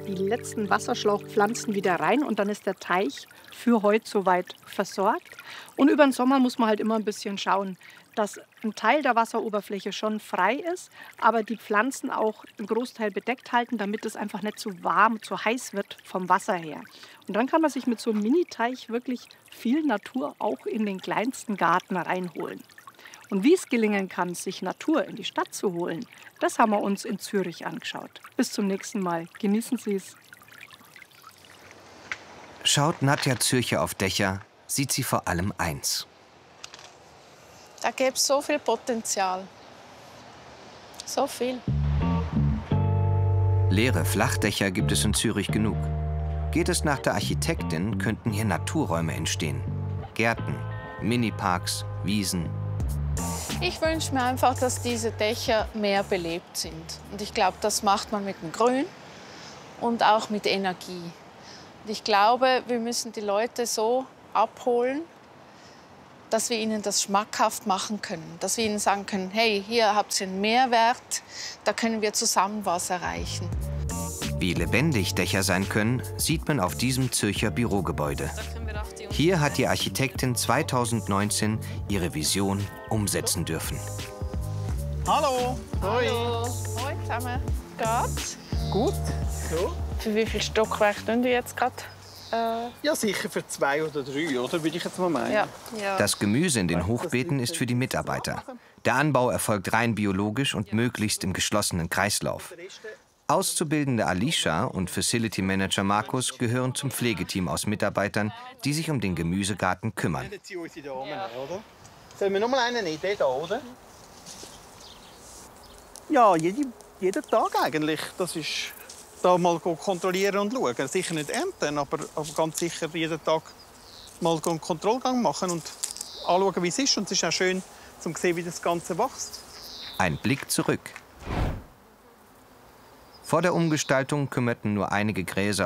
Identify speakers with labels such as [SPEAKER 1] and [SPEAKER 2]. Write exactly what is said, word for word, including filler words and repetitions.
[SPEAKER 1] die letzten Wasserschlauchpflanzen wieder rein und dann ist der Teich für heute soweit versorgt. Und über den Sommer muss man halt immer ein bisschen schauen, dass ein Teil der Wasseroberfläche schon frei ist, aber die Pflanzen auch einen Großteil bedeckt halten, damit es einfach nicht zu warm, zu heiß wird vom Wasser her. Und dann kann man sich mit so einem Mini-Teich wirklich viel Natur auch in den kleinsten Garten reinholen. Und wie es gelingen kann, sich Natur in die Stadt zu holen, das haben wir uns in Zürich angeschaut. Bis zum nächsten Mal. Genießen Sie es.
[SPEAKER 2] Schaut Nadja Zürcher auf Dächer, sieht sie vor allem eins.
[SPEAKER 3] Da gäbe es so viel Potenzial. So viel.
[SPEAKER 2] Leere Flachdächer gibt es in Zürich genug. Geht es nach der Architektin, könnten hier Naturräume entstehen. Gärten, Miniparks, Wiesen.
[SPEAKER 3] Ich wünsche mir einfach, dass diese Dächer mehr belebt sind. Und ich glaube, das macht man mit dem Grün und auch mit Energie. Und ich glaube, wir müssen die Leute so abholen, dass wir ihnen das schmackhaft machen können. Dass wir ihnen sagen können, hey, hier habt ihr einen Mehrwert, da können wir zusammen was erreichen.
[SPEAKER 2] Wie lebendig Dächer sein können, sieht man auf diesem Zürcher Bürogebäude. Hier hat die Architektin zweitausendneunzehn ihre Vision umsetzen dürfen.
[SPEAKER 4] Hallo. Hoi.
[SPEAKER 3] Hallo. Hoi zusammen. Geht's?
[SPEAKER 4] Gut. So.
[SPEAKER 3] Für wie viel Stockwerk tun wir jetzt gerade? Äh,
[SPEAKER 4] Ja, sicher für zwei oder drei, oder? Würde ich jetzt mal meinen.
[SPEAKER 3] ja. Ja.
[SPEAKER 2] Das Gemüse in den Hochbeeten ist für die Mitarbeiter. Der Anbau erfolgt rein biologisch und möglichst im geschlossenen Kreislauf. Auszubildende Alicia und Facility Manager Markus gehören zum Pflegeteam aus Mitarbeitern, die sich um den Gemüsegarten kümmern.
[SPEAKER 4] Ja. Sollen wir noch mal einen nehmen, da, oder? Ja, jede, jeden Tag eigentlich. Das ist da mal kontrollieren und schauen. Sicher nicht ernten, aber, aber ganz sicher jeden Tag mal einen Kontrollgang machen und anschauen, wie es ist. Und es ist auch schön, um zu sehen, wie das Ganze wächst.
[SPEAKER 2] Ein Blick zurück. Vor der Umgestaltung kümmerten nur einige Gräser